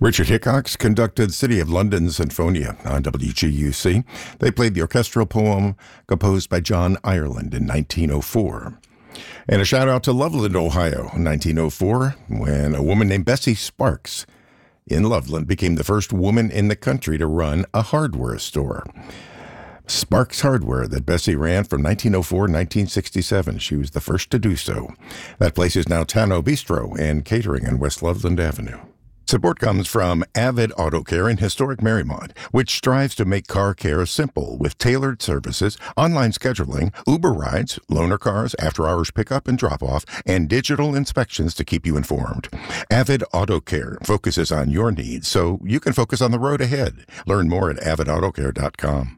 Richard Hickox conducted City of London Sinfonia on WGUC. They played the orchestral poem composed by John Ireland in 1904. And a shout out to Loveland, Ohio, in 1904, when a woman named Bessie Sparks in Loveland became the first woman in the country to run a hardware store. Sparks Hardware that Bessie ran from 1904 to 1967. She was the first to do so. That place is now Tano Bistro and Catering on West Loveland Avenue. Support comes from Avid Auto Care in historic Marymount, which strives to make car care simple with tailored services, online scheduling, Uber rides, loaner cars, after-hours pickup and drop-off, and digital inspections to keep you informed. Avid Auto Care focuses on your needs so you can focus on the road ahead. Learn more at avidautocare.com.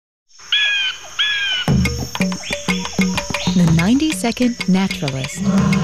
The 90-Second Naturalist.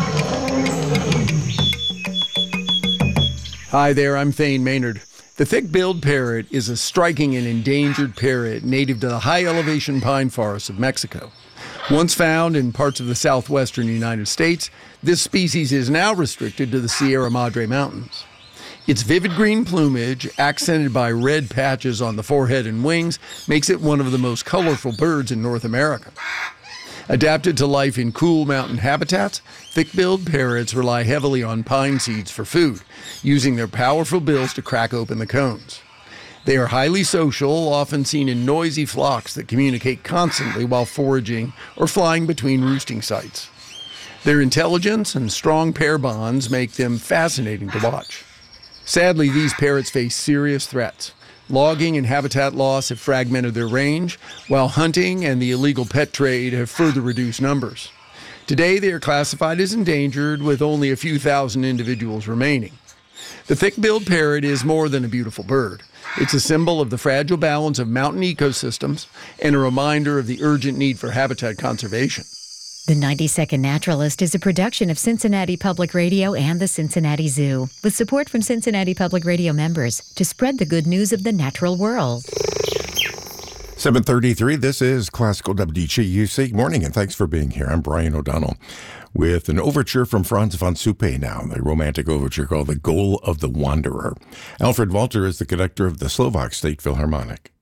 Hi there, I'm Thane Maynard. The thick-billed parrot is a striking and endangered parrot native to the high-elevation pine forests of Mexico. Once found in parts of the southwestern United States, this species is now restricted to the Sierra Madre Mountains. Its vivid green plumage, accented by red patches on the forehead and wings, makes it one of the most colorful birds in North America. Adapted to life in cool mountain habitats, thick-billed parrots rely heavily on pine seeds for food, using their powerful bills to crack open the cones. They are highly social, often seen in noisy flocks that communicate constantly while foraging or flying between roosting sites. Their intelligence and strong pair bonds make them fascinating to watch. Sadly, these parrots face serious threats. Logging and habitat loss have fragmented their range, while hunting and the illegal pet trade have further reduced numbers. Today, they are classified as endangered, with only a few thousand individuals remaining. The thick-billed parrot is more than a beautiful bird. It's a symbol of the fragile balance of mountain ecosystems and a reminder of the urgent need for habitat conservation. The 90-Second Naturalist is a production of Cincinnati Public Radio and the Cincinnati Zoo, with support from Cincinnati Public Radio members to spread the good news of the natural world. 7:33, this is Classical WGUC. Morning, and thanks for being here. I'm Brian O'Donnell with an overture from Franz von Suppe now, the romantic overture called The Goal of the Wanderer. Alfred Walter is the conductor of the Slovak State Philharmonic.